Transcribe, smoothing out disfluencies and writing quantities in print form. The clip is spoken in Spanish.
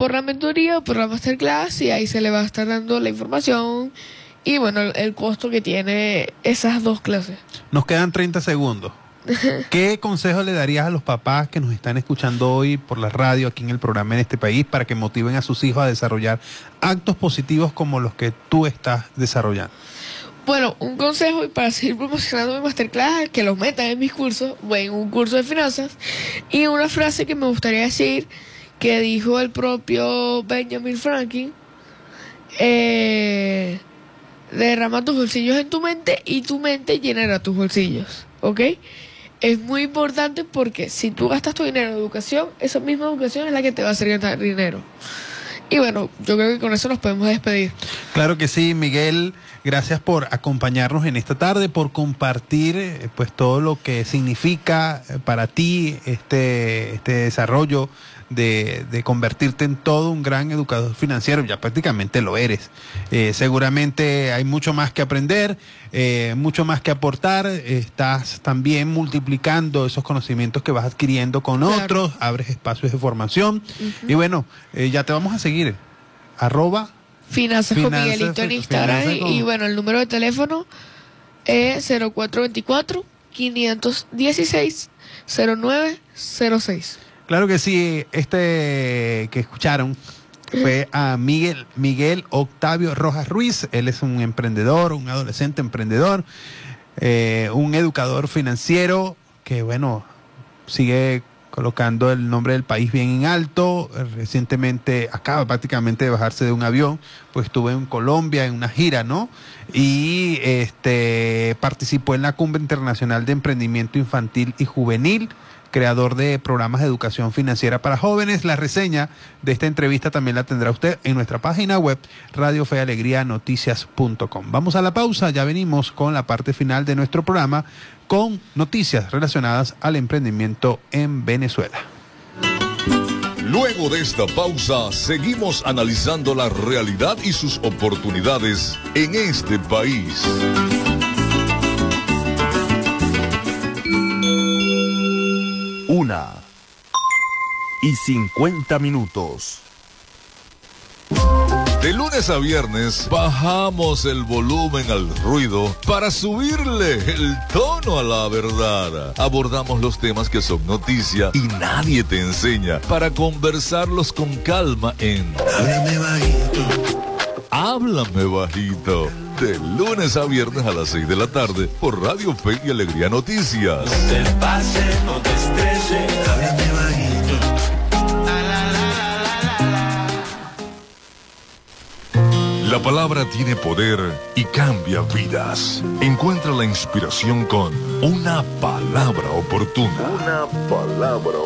por la mentoría o por la masterclass, y ahí se le va a estar dando la información y bueno, el costo que tiene esas dos clases. Nos quedan 30 segundos. ¿Qué consejo le darías a los papás que nos están escuchando hoy por la radio aquí en el programa En Este País para que motiven a sus hijos a desarrollar actos positivos como los que tú estás desarrollando? Bueno, un consejo, y para seguir promocionando mi masterclass, que los metan en mis cursos, en un curso de finanzas, y una frase que me gustaría decir, que dijo el propio Benjamin Franklin: derrama tus bolsillos en tu mente y tu mente llenará tus bolsillos, ¿ok? Es muy importante porque si tú gastas tu dinero en educación, esa misma educación es la que te va a hacer ganar dinero. Y bueno, yo creo que con eso nos podemos despedir. Claro que sí, Miguel. Gracias por acompañarnos en esta tarde, por compartir pues todo lo que significa para ti este desarrollo de convertirte en todo un gran educador financiero. Ya prácticamente lo eres. Seguramente hay mucho más que aprender, mucho más que aportar. Estás también multiplicando esos conocimientos que vas adquiriendo con otros, abres espacios de formación. Y bueno, ya te vamos a seguir. @Finanzas con Miguelito en Instagram. Y bueno, el número de teléfono es 0424-516-0906. Claro que sí, que escucharon fue a Miguel Octavio Rojas Ruiz. Él es un emprendedor, un adolescente emprendedor, un educador financiero que, bueno, sigue colocando el nombre del país bien en alto. Recientemente acaba prácticamente de bajarse de un avión, pues estuvo en Colombia en una gira, ¿no? Y participó en la Cumbre Internacional de Emprendimiento Infantil y Juvenil, creador de programas de educación financiera para jóvenes. La reseña de esta entrevista también la tendrá usted en nuestra página web, radiofealegrianoticias.com. Vamos a la pausa, ya venimos con la parte final de nuestro programa, con noticias relacionadas al emprendimiento en Venezuela. Luego de esta pausa, seguimos analizando la realidad y sus oportunidades en este país. 1:50. De lunes a viernes bajamos el volumen al ruido para subirle el tono a la verdad. Abordamos los temas que son noticia y nadie te enseña, para conversarlos con calma en Háblame Bajito. Háblame Bajito. De lunes a viernes a las 6 de la tarde por Radio Fe y Alegría Noticias. No te pases, no te estreses, háblame bajito. La palabra tiene poder y cambia vidas. Encuentra la inspiración con una palabra oportuna. Una palabra